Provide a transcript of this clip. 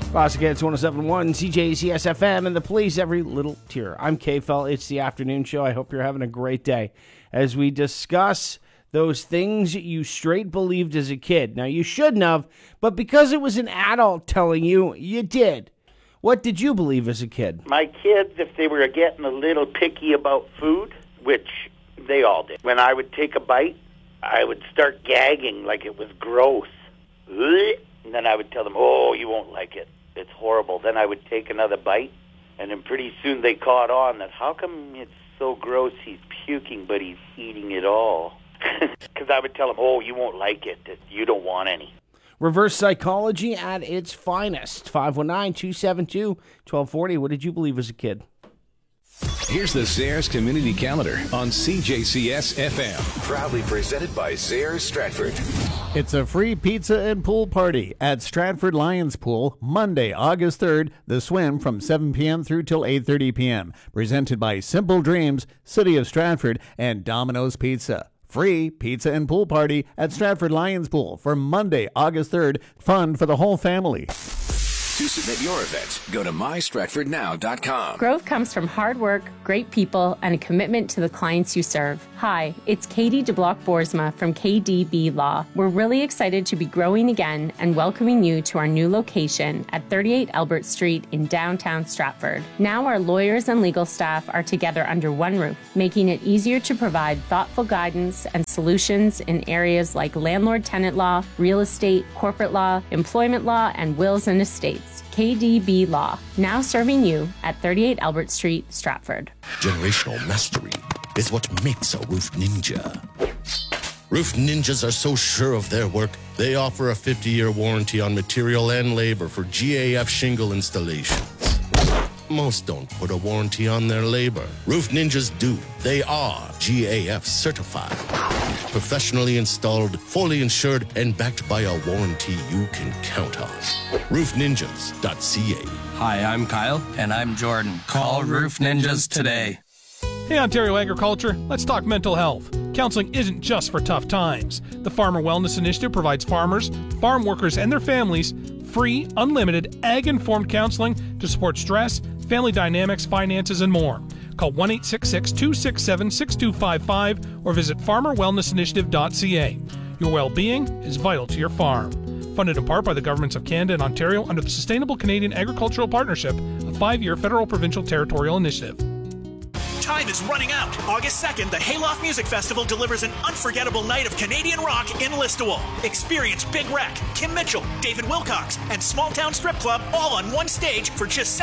Cats 107.1, CJCS FM, and the Police every little tier. I'm K-Fel. It's the afternoon show. I hope you're having a great day as we discuss those things you straight believed as a kid. Now, you shouldn't have, but because it was an adult telling you, you did. What did you believe as a kid? My kids, if they were getting a little picky about food, which they all did, when I would take a bite, I would start gagging like it was gross. And then I would tell them, oh, you won't like it. It's horrible. Then I would take another bite, and then pretty soon they caught on that, how come it's so gross he's puking, but he's eating it all? Because I would tell them, oh, you won't like it. You don't want any. Reverse psychology at its finest. 519-272-1240. What did you believe as a kid? Here's the Zehrs Community Calendar on CJCS FM. Proudly presented by Zehrs Stratford. It's a free pizza and pool party at Stratford Lions Pool, Monday, August 3rd. The swim from 7 p.m. through till 8:30 p.m. Presented by Simple Dreams, City of Stratford, and Domino's Pizza. Free pizza and pool party at Stratford Lions Pool for Monday, August 3rd. Fun for the whole family. To submit your event, go to mystratfordnow.com. Growth comes from hard work, great people, and a commitment to the clients you serve. Hi, it's Katie DeBlock-Boersma from KDB Law. We're really excited to be growing again and welcoming you to our new location at 38 Albert Street in downtown Stratford. Now our lawyers and legal staff are together under one roof, making it easier to provide thoughtful guidance and solutions in areas like landlord-tenant law, real estate, corporate law, employment law, and wills and estates. KDB Law, now serving you at 38 Albert Street, Stratford. Generational mastery is what makes a roof ninja. Roof ninjas are so sure of their work, they offer a 50-year warranty on material and labor for GAF shingle installations. Most don't put a warranty on their labor. Roof ninjas do. They are GAF certified. Professionally installed, fully insured, and backed by a warranty you can count on. RoofNinjas.ca. Hi, I'm Kyle. And I'm Jordan. Call Roof Ninjas today. Hey, Ontario Agriculture, let's talk mental health. Counseling isn't just for tough times. The Farmer Wellness Initiative provides farmers, farm workers, and their families free, unlimited, ag-informed counseling to support stress, family dynamics, finances, and more. Call 1-866-267-6255 or visit farmerwellnessinitiative.ca. Your well-being is vital to your farm. Funded in part by the governments of Canada and Ontario under the Sustainable Canadian Agricultural Partnership, a 5-year federal provincial territorial initiative. Time is running out. August 2nd, the Hayloft Music Festival delivers an unforgettable night of Canadian rock in Listowel. Experience Big Wreck, Kim Mitchell, David Wilcox, and Small Town Strip Club all on one stage for just